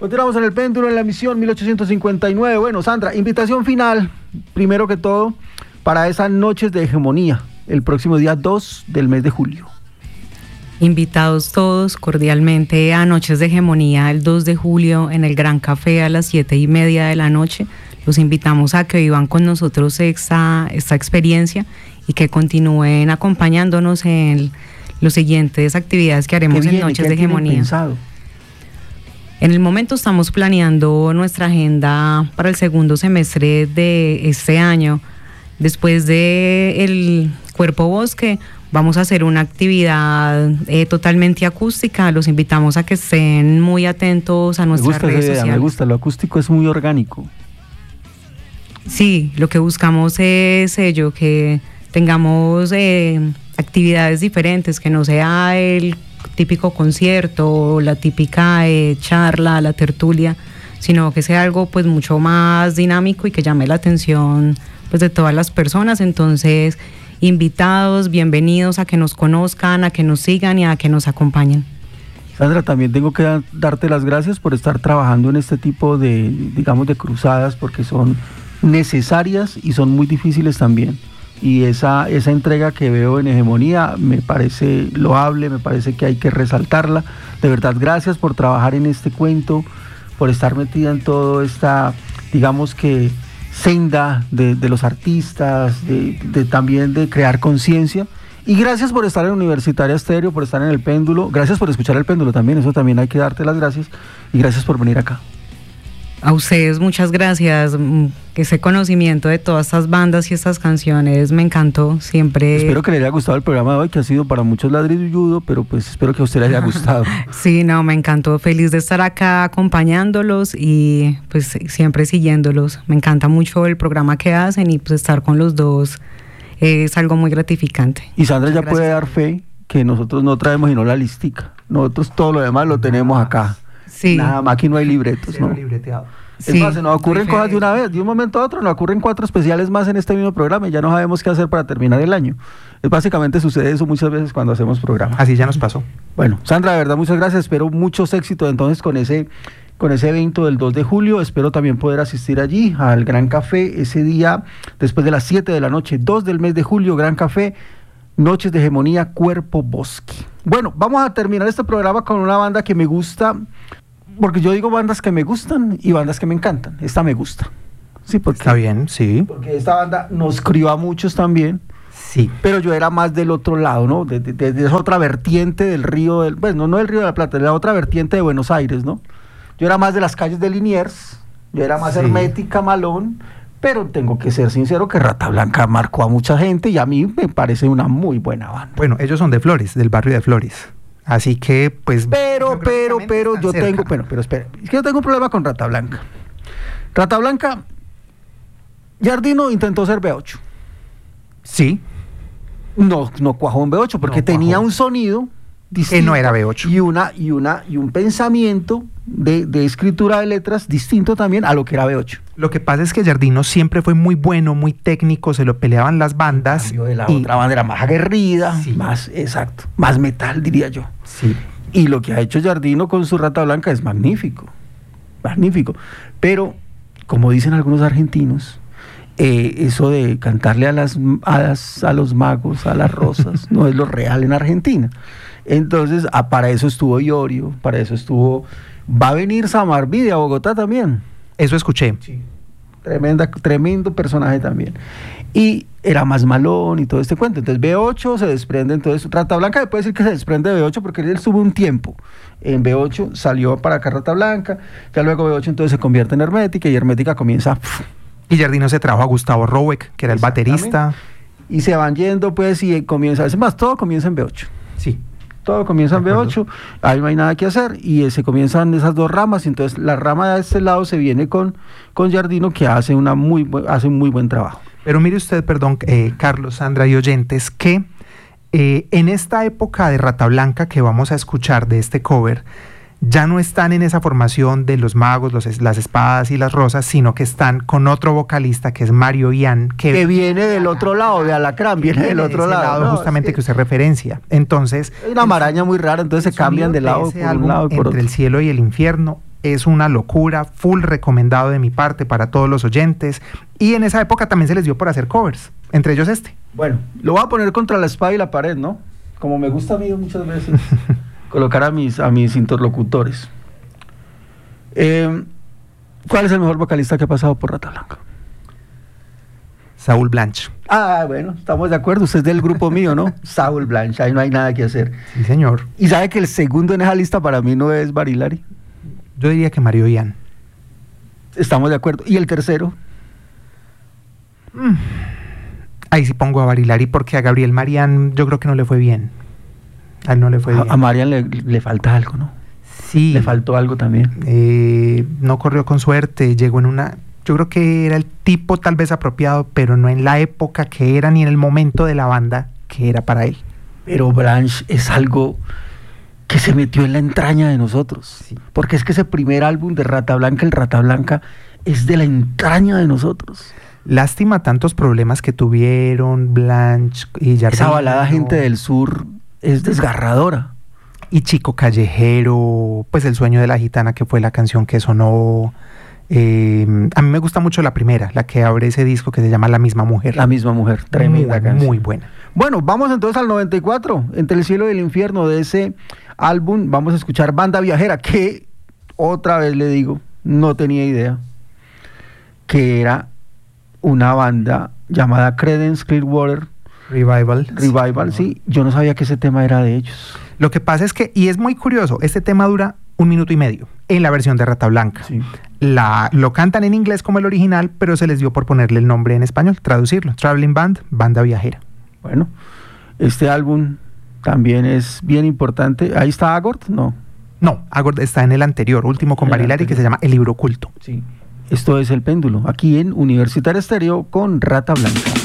Continuamos en el péndulo en la emisión 1859. Bueno, Sandra, invitación final, primero que todo, para esas noches de hegemonía, el próximo día 2 del mes de julio. Invitados todos cordialmente a Noches de Hegemonía el 2 de julio en el Gran Café a las 7:30 de la noche. Los invitamos a que vivan con nosotros esta experiencia y que continúen acompañándonos en las siguientes actividades que haremos en Noches de Hegemonía. En el momento estamos planeando nuestra agenda para el segundo semestre de este año. Después del Cuerpo Bosque vamos a hacer una actividad totalmente acústica. Los invitamos a que estén muy atentos a nuestras redes sociales. Me gusta, lo acústico es muy orgánico. Sí, lo que buscamos es ello, que tengamos actividades diferentes, que no sea el típico concierto, la típica charla, la tertulia, sino que sea algo pues mucho más dinámico y que llame la atención pues de todas las personas. Entonces, invitados, bienvenidos a que nos conozcan, a que nos sigan y a que nos acompañen. Sandra, también tengo que darte las gracias por estar trabajando en este tipo de, digamos, de cruzadas, porque son necesarias y son muy difíciles también. Y esa entrega que veo en Hegemonía me parece loable, me parece que hay que resaltarla. De verdad, gracias por trabajar en este cuento, por estar metida en toda esta, digamos que, senda de los artistas, también de crear conciencia. Y gracias por estar en Universitaria Estéreo, por estar en el péndulo. Gracias por escuchar el péndulo también, eso también hay que darte las gracias. Y gracias por venir acá. A ustedes muchas gracias, ese conocimiento de todas estas bandas y estas canciones me encantó siempre. Espero que les haya gustado el programa de hoy, que ha sido para muchos ladrilludo, pero pues espero que a usted le haya gustado. Sí, no, me encantó, feliz de estar acá acompañándolos y pues siempre siguiéndolos. Me encanta mucho el programa que hacen y pues estar con los dos es algo muy gratificante. Y Sandra ya puede dar fe que nosotros no traemos sino la listica, nosotros todo lo demás lo tenemos acá. Sí. Nada más, aquí no hay libretos, ¿no? Libreteado. Sí, es más, se nos ocurren cosas de una vez, de un momento a otro, nos ocurren 4 especiales más en este mismo programa y ya no sabemos qué hacer para terminar el año. Básicamente sucede eso muchas veces cuando hacemos programas. Así ya nos pasó. Bueno, Sandra, de verdad, muchas gracias, espero muchos éxitos entonces con ese evento del 2 de julio, espero también poder asistir allí al Gran Café ese día, después de las 7 de la noche, 2 del mes de julio, Gran Café, Noches de Hegemonía, Cuerpo Bosque. Bueno, vamos a terminar este programa con una banda que me gusta, porque yo digo bandas que me gustan y bandas que me encantan. Esta me gusta. Sí, porque, está bien, sí. Porque esta banda nos crió a muchos también. Sí. Pero yo era más del otro lado, ¿no? De esa otra vertiente del río, bueno, no del Río de la Plata, de la otra vertiente de Buenos Aires, ¿no? Yo era más de las calles de Liniers, yo era más hermética, malón, pero tengo que ser sincero que Rata Blanca marcó a mucha gente y a mí me parece una muy buena banda. Bueno, ellos son de Flores, del barrio de Flores. Así que, pues... Pero yo tengo... Pero espera, es que yo tengo un problema con Rata Blanca. Rata Blanca, Giardino intentó ser B8. Sí. No cuajó en B8 porque tenía un sonido distinto. Que no era B8. Y un pensamiento de escritura de letras distinto también a lo que era B8. Lo que pasa es que Giardino siempre fue muy bueno, muy técnico, se lo peleaban las bandas. De la otra banda era más aguerrida, sí. más metal, diría yo. Sí. Y lo que ha hecho Giardino con su Rata Blanca es magnífico, magnífico. Pero, como dicen algunos argentinos, eso de cantarle a las hadas, a los magos, a las rosas, no es lo real en Argentina. Entonces, para eso estuvo Iorio, para eso estuvo... Va a venir Samarvide a Bogotá también. Eso escuché. Sí. Tremendo personaje también. Y era más malón y todo este cuento. Entonces B8 se desprende, entonces Rata Blanca puede decir que se desprende de B8 porque él estuvo un tiempo en B8, salió para acá Rata Blanca, ya luego B8 entonces se convierte en Hermética y Hermética comienza... Y Giardino se trajo a Gustavo Roweck, que era el baterista. Y se van yendo pues y comienza, es más, todo comienza en B8. Sí. Todo comienza en B8, ahí no hay nada que hacer y se comienzan esas dos ramas y entonces la rama de este lado se viene con Giardino que hace un muy buen trabajo. Pero mire usted, perdón, Carlos, Sandra y oyentes, que en esta época de Rata Blanca que vamos a escuchar de este cover, ya no están en esa formación de los magos, las espadas y las rosas, sino que están con otro vocalista que es Mario Ian, que viene del otro lado, de Alacrán, viene del otro lado. Justamente que usted referencia. Entonces, hay una maraña muy rara, entonces se cambian de lado por un lado y por otro. Entre el cielo y el infierno, es una locura, full recomendado de mi parte para todos los oyentes. Y en esa época también se les dio por hacer covers, entre ellos este. Bueno, lo voy a poner contra la espada y la pared, ¿no? Como me gusta a mí muchas veces colocar a mis interlocutores. ¿Cuál es el mejor vocalista que ha pasado por Rata Blanca? Saúl Blanch. Ah, bueno, estamos de acuerdo. Usted es del grupo mío, ¿no? Saúl Blanch, ahí no hay nada que hacer. Sí, señor. ¿Y sabe que el segundo en esa lista para mí no es Barilari? Yo diría que Mario Ian. Estamos de acuerdo. ¿Y el tercero? Ahí sí pongo a Barilari porque a Gabriel Marián yo creo que no le fue bien. A él no le fue bien. A Marian le falta algo, ¿no? Sí. Le faltó algo también. No corrió con suerte, llegó en una... Yo creo que era el tipo tal vez apropiado, pero no en la época que era ni en el momento de la banda que era para él. Pero Blanch es algo que se metió en la entraña de nosotros. Sí. Porque es que ese primer álbum de Rata Blanca, el Rata Blanca, es de la entraña de nosotros. Lástima tantos problemas que tuvieron Blanch y Jardín. Esa balada Gente del Sur es desgarradora. Y Chico Callejero, pues El Sueño de la Gitana, que fue la canción que sonó. A mí me gusta mucho la primera, la que abre ese disco que se llama La Misma Mujer. La Misma Mujer, tremenda canción. Muy buena. Bueno, vamos entonces al 94, Entre el Cielo y el Infierno. De ese álbum vamos a escuchar Banda Viajera, que otra vez le digo, no tenía idea que era una banda llamada Creedence Clearwater Revival, sí. Yo no sabía que ese tema era de ellos. Lo que pasa es que, y es muy curioso, este tema dura 1 minuto y medio en la versión de Rata Blanca. Sí. Lo cantan en inglés como el original, pero se les dio por ponerle el nombre en español, traducirlo. Traveling Band, Banda Viajera. Bueno, este álbum también es bien importante. ¿Ahí está Agord? No. No, Agord está en el anterior, último con Barilari, que se llama El Libro Oculto. Sí. Esto es El Péndulo, aquí en Universitario Estéreo con Rata Blanca.